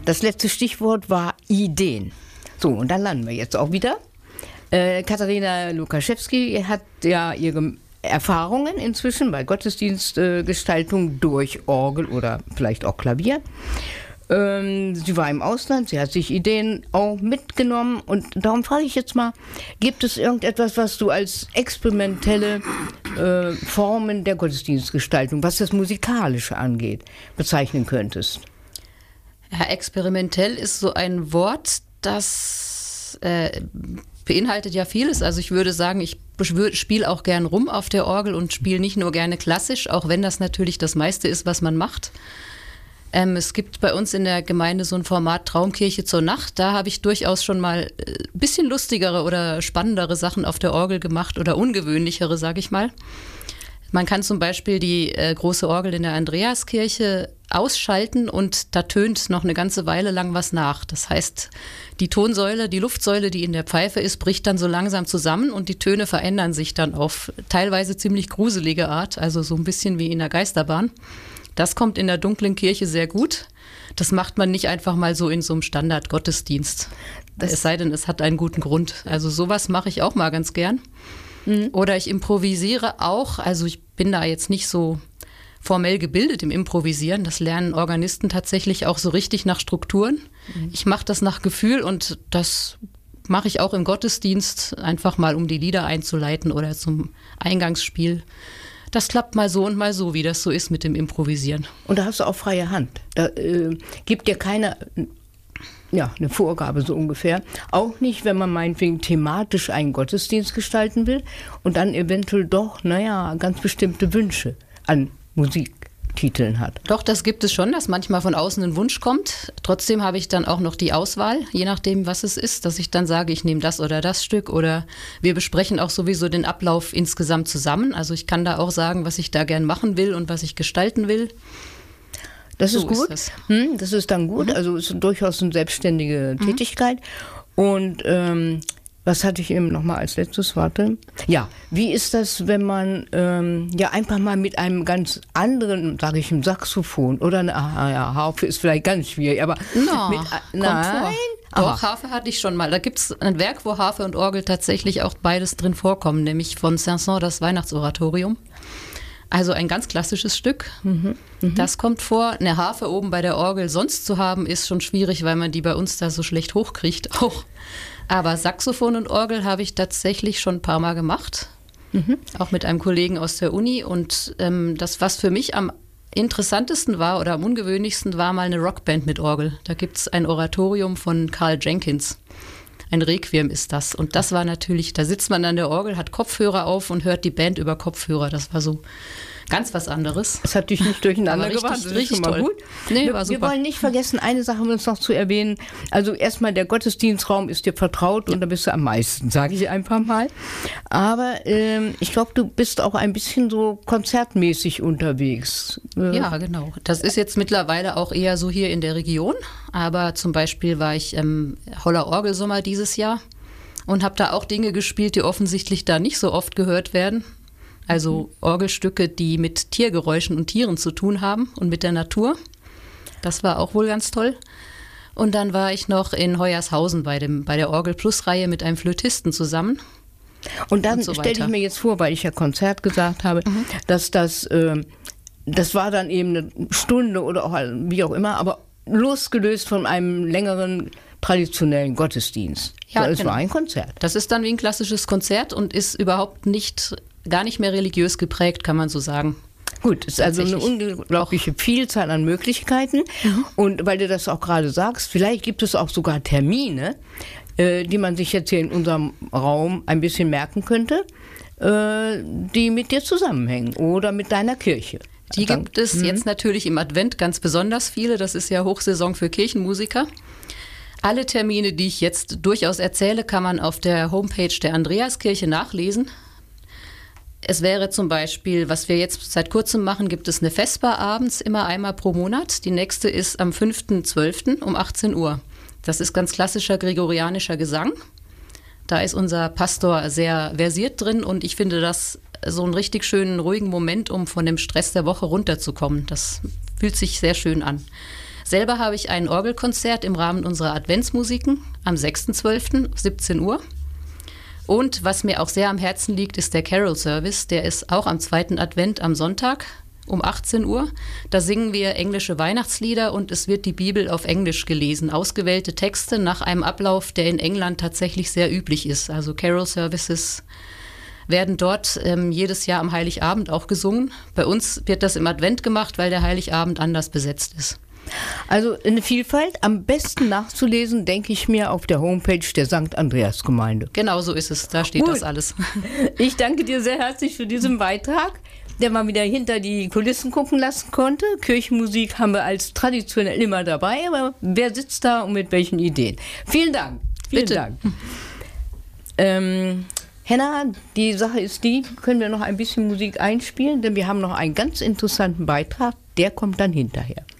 das letzte Stichwort war Ideen. So, und dann landen wir jetzt auch wieder. Katharina Lukaschewski hat ja ihre Erfahrungen inzwischen bei Gottesdienstgestaltung durch Orgel oder vielleicht auch Klavier. Sie war im Ausland, sie hat sich Ideen auch mitgenommen und darum frage ich jetzt mal, gibt es irgendetwas, was du als experimentelle Formen der Gottesdienstgestaltung, was das Musikalische angeht, bezeichnen könntest? Ja, experimentell ist so ein Wort, das beinhaltet ja vieles. Also ich würde sagen, ich spiele auch gern rum auf der Orgel und spiele nicht nur gerne klassisch, auch wenn das natürlich das meiste ist, was man macht. Es gibt bei uns in der Gemeinde so ein Format Traumkirche zur Nacht. Da habe ich durchaus schon mal ein bisschen lustigere oder spannendere Sachen auf der Orgel gemacht oder ungewöhnlichere, sage ich mal. Man kann zum Beispiel die große Orgel in der Andreaskirche ausschalten und da tönt noch eine ganze Weile lang was nach. Das heißt, die Tonsäule, die Luftsäule, die in der Pfeife ist, bricht dann so langsam zusammen und die Töne verändern sich dann auf teilweise ziemlich gruselige Art, also so ein bisschen wie in der Geisterbahn. Das kommt in der dunklen Kirche sehr gut. Das macht man nicht einfach mal so in so einem Standard-Gottesdienst. Es sei denn, es hat einen guten Grund. Also sowas mache ich auch mal ganz gern. Oder ich improvisiere auch. Also ich bin da jetzt nicht so formell gebildet im Improvisieren. Das lernen Organisten tatsächlich auch so richtig nach Strukturen. Ich mache das nach Gefühl und das mache ich auch im Gottesdienst, einfach mal um die Lieder einzuleiten oder zum Eingangsspiel. Das klappt mal so und mal so, wie das so ist mit dem Improvisieren. Und da hast du auch freie Hand. Da gibt dir keine, eine Vorgabe so ungefähr. Auch nicht, wenn man meinetwegen thematisch einen Gottesdienst gestalten will und dann eventuell doch, ganz bestimmte Wünsche an Musiktiteln hat. Doch, das gibt es schon, dass manchmal von außen ein Wunsch kommt. Trotzdem habe ich dann auch noch die Auswahl, je nachdem, was es ist, dass ich dann sage, ich nehme das oder das Stück oder wir besprechen auch sowieso den Ablauf insgesamt zusammen. Also ich kann da auch sagen, was ich da gern machen will und was ich gestalten will. Das ist gut. Das ist dann gut. Also es ist durchaus eine selbstständige Tätigkeit. Und was hatte ich eben nochmal als letztes? Warte. Ja, wie ist das, wenn man einfach mal mit einem ganz anderen, sage ich, ein Saxophon oder eine Harfe ist vielleicht ganz schwierig, aber nein. Doch, Harfe hatte ich schon mal. Da gibt es ein Werk, wo Harfe und Orgel tatsächlich auch beides drin vorkommen, nämlich von Saint-Saëns das Weihnachtsoratorium. Also ein ganz klassisches Stück. Das kommt vor. Eine Harfe oben bei der Orgel sonst zu haben, ist schon schwierig, weil man die bei uns da so schlecht hochkriegt auch. Aber Saxophon und Orgel habe ich tatsächlich schon ein paar Mal gemacht. Auch mit einem Kollegen aus der Uni. Und das, was für mich am interessantesten war oder am ungewöhnlichsten, war mal eine Rockband mit Orgel. Da gibt es ein Oratorium von Carl Jenkins. Ein Requiem ist das. Und das war natürlich, da sitzt man an der Orgel, hat Kopfhörer auf und hört die Band über Kopfhörer. Das war so ganz was anderes. Es hat dich nicht durcheinander gebracht. Das ist richtig toll. Gut. Nee, war super. Wir wollen nicht vergessen, eine Sache uns noch zu erwähnen. Also erstmal, der Gottesdienstraum ist dir vertraut und da bist du am meisten, sage ich einfach mal. Aber ich glaube, du bist auch ein bisschen so konzertmäßig unterwegs. Ja, genau. Das ist jetzt mittlerweile auch eher so hier in der Region. Aber zum Beispiel war ich im Holler Orgelsommer dieses Jahr und habe da auch Dinge gespielt, die offensichtlich da nicht so oft gehört werden. Also Orgelstücke, die mit Tiergeräuschen und Tieren zu tun haben und mit der Natur. Das war auch wohl ganz toll. Und dann war ich noch in Hoyershausen bei der Orgel-Plus-Reihe mit einem Flötisten zusammen. Und dann stelle ich mir jetzt vor, weil ich ja Konzert gesagt habe, dass das war dann eben eine Stunde oder auch wie auch immer, aber losgelöst von einem längeren traditionellen Gottesdienst. Ja, es war ein Konzert. Das ist dann wie ein klassisches Konzert und ist überhaupt gar nicht mehr religiös geprägt, kann man so sagen. Gut, es ist also eine unglaubliche Vielzahl an Möglichkeiten. Und weil du das auch gerade sagst, vielleicht gibt es auch sogar Termine, die man sich jetzt hier in unserem Raum ein bisschen merken könnte, die mit dir zusammenhängen oder mit deiner Kirche. Die gibt es jetzt natürlich im Advent ganz besonders viele. Das ist ja Hochsaison für Kirchenmusiker. Alle Termine, die ich jetzt durchaus erzähle, kann man auf der Homepage der Andreaskirche nachlesen. Es wäre zum Beispiel, was wir jetzt seit kurzem machen, gibt es eine Vesper abends, immer einmal pro Monat. Die nächste ist am 5.12. um 18 Uhr. Das ist ganz klassischer gregorianischer Gesang. Da ist unser Pastor sehr versiert drin und ich finde das so einen richtig schönen, ruhigen Moment, um von dem Stress der Woche runterzukommen. Das fühlt sich sehr schön an. Selber habe ich ein Orgelkonzert im Rahmen unserer Adventsmusiken am 6.12. 17 Uhr. Und was mir auch sehr am Herzen liegt, ist der Carol Service. Der ist auch am 2. Advent am Sonntag um 18 Uhr. Da singen wir englische Weihnachtslieder und es wird die Bibel auf Englisch gelesen. Ausgewählte Texte nach einem Ablauf, der in England tatsächlich sehr üblich ist. Also Carol Services werden dort jedes Jahr am Heiligabend auch gesungen. Bei uns wird das im Advent gemacht, weil der Heiligabend anders besetzt ist. Also eine Vielfalt, am besten nachzulesen, denke ich mir, auf der Homepage der St. Andreas Gemeinde. Genau so ist es, da steht das alles. Ich danke dir sehr herzlich für diesen Beitrag, der mal wieder hinter die Kulissen gucken lassen konnte. Kirchenmusik haben wir als traditionell immer dabei, aber wer sitzt da und mit welchen Ideen? Vielen Dank. Vielen Bitte. Dank. Henna, die Sache ist die, können wir noch ein bisschen Musik einspielen, denn wir haben noch einen ganz interessanten Beitrag, der kommt dann hinterher.